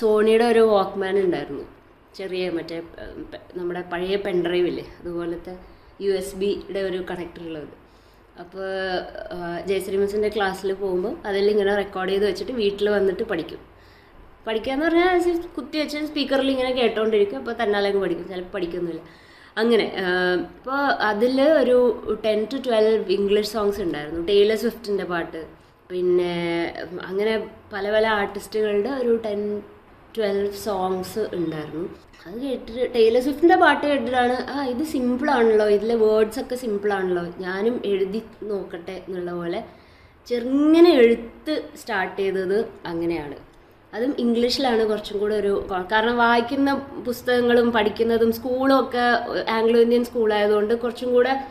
സോണിയുടെ ഒരു വാക്ക്മാൻ ഉണ്ടായിരുന്നു, ചെറിയ മറ്റേ നമ്മുടെ പഴയ പെൻഡ്രൈവ് ഇല്ലേ അതുപോലത്തെ USB-യുടെ ഒരു കണക്ടർ ഉള്ളത്. അപ്പോൾ ജയശ്രീ മിസ്സിൻ്റെ ക്ലാസ്സിൽ പോകുമ്പോൾ അതിലിങ്ങനെ റെക്കോർഡ് ചെയ്ത് വെച്ചിട്ട് വീട്ടിൽ വന്നിട്ട് പഠിക്കാന്ന് പറഞ്ഞാൽ കുത്തി വെച്ച് സ്പീക്കറിൽ ഇങ്ങനെ കേട്ടോണ്ടിരിക്കും. അപ്പോൾ തന്നാലങ്ങ് പഠിക്കും, ചിലപ്പോൾ പഠിക്കുന്നില്ല. അങ്ങനെ ഇപ്പോൾ അതിൽ ഒരു 10 to 12 ഇംഗ്ലീഷ് സോങ്സ് ഉണ്ടായിരുന്നു. ടൈലർ സ്വിഫ്റ്റിൻ്റെ പാട്ട്, പിന്നെ അങ്ങനെ പല പല ആർട്ടിസ്റ്റുകളുടെ ഒരു 10-12 സോങ്സ് ഉണ്ടായിരുന്നു. അത് കേട്ടിട്ട് ടൈലർ സ്വിഫ്റ്റിൻ്റെ പാട്ട് കേട്ടിട്ടാണ് ഇത് സിമ്പിളാണല്ലോ, ഇതിലെ വേർഡ്സൊക്കെ സിമ്പിളാണല്ലോ, ഞാനും എഴുതി നോക്കട്ടെ എന്നുള്ള പോലെ ചെറുങ്ങനെ എഴുത്ത് സ്റ്റാർട്ട് ചെയ്തത് അങ്ങനെയാണ്. അതും ഇംഗ്ലീഷിലാണ് കുറച്ചും കൂടെ കാരണം വായിക്കുന്ന പുസ്തകങ്ങളും പഠിക്കുന്നതും സ്കൂളും ഒക്കെ ആംഗ്ലോ ഇന്ത്യൻ സ്കൂളായതുകൊണ്ട് കുറച്ചും കൂടെ